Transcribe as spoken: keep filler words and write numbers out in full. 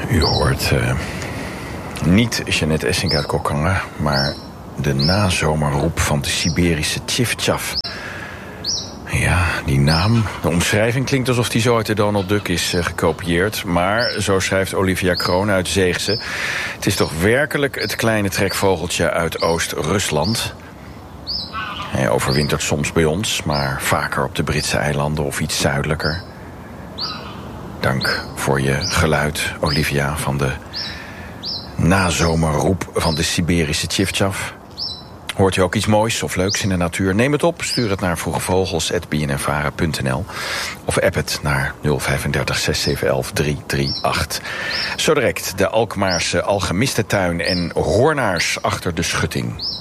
U hoort uh, niet Jeanette Essink uit Kokanga, maar de nazomerroep van de Siberische tjifjaf. Ja, die naam, de omschrijving klinkt alsof die zo uit de Donald Duck is uh, gekopieerd. Maar, zo schrijft Olivia Kroon uit Zeegse, het is toch werkelijk het kleine trekvogeltje uit Oost-Rusland. Hij overwintert soms bij ons, maar vaker op de Britse eilanden of iets zuidelijker. Dank voor je geluid, Olivia, van de nazomerroep van de Siberische tjifjaf. Hoort u ook iets moois of leuks in de natuur? Neem het op, stuur het naar vroegevogels apenstaartje b n n vara punt n l of app het naar nul drie vijf zes zeven een een drie drie acht. Zo direct de Alkmaarse Alchemistentuin en hoornaars achter de schutting.